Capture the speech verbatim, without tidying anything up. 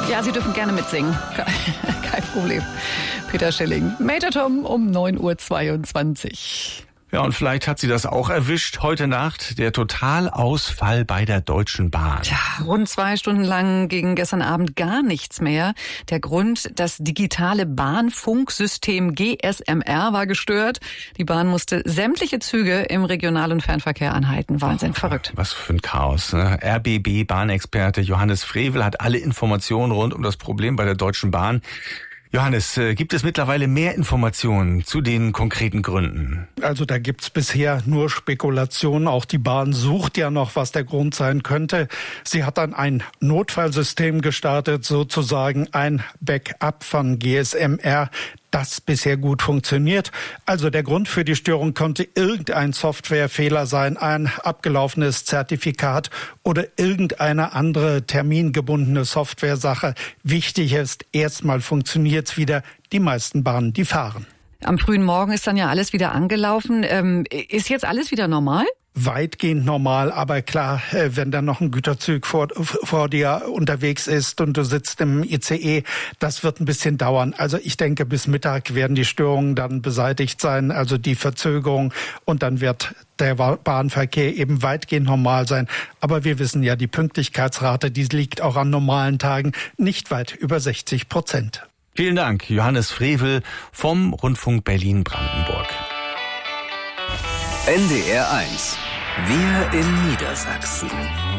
Ja, Sie dürfen gerne mitsingen. Kein Problem. Peter Schilling. Major Tom um neun Uhr zweiundzwanzig. Ja, und vielleicht hat Sie das auch erwischt heute Nacht, der Totalausfall bei der Deutschen Bahn. Tja, rund zwei Stunden lang ging gestern Abend gar nichts mehr. Der Grund, das digitale Bahnfunksystem G S M R war gestört. Die Bahn musste sämtliche Züge im Regional- und Fernverkehr anhalten. Wahnsinn, oh, verrückt. Was für ein Chaos. Ne? R B B-Bahnexperte Johannes Frevel hat alle Informationen rund um das Problem bei der Deutschen Bahn. Johannes, gibt es mittlerweile mehr Informationen zu den konkreten Gründen? Also da gibt's bisher nur Spekulationen. Auch die Bahn sucht ja noch, was der Grund sein könnte. Sie hat dann ein Notfallsystem gestartet, sozusagen ein Backup von G S M R, das bisher gut funktioniert. Also der Grund für die Störung konnte irgendein Softwarefehler sein, ein abgelaufenes Zertifikat oder irgendeine andere termingebundene Softwaresache. Wichtig ist, erstmal funktioniert's wieder. Die meisten Bahnen, die fahren. Am frühen Morgen ist dann ja alles wieder angelaufen. Ähm, ist jetzt alles wieder normal? Weitgehend normal, aber klar, wenn dann noch ein Güterzug vor, vor dir unterwegs ist und du sitzt im I C E, das wird ein bisschen dauern. Also ich denke, bis Mittag werden die Störungen dann beseitigt sein, also die Verzögerung, und dann wird der Bahnverkehr eben weitgehend normal sein. Aber wir wissen ja, die Pünktlichkeitsrate, die liegt auch an normalen Tagen nicht weit über sechzig Prozent. Vielen Dank, Johannes Frevel vom Rundfunk Berlin-Brandenburg. N D R eins. Wir in Niedersachsen.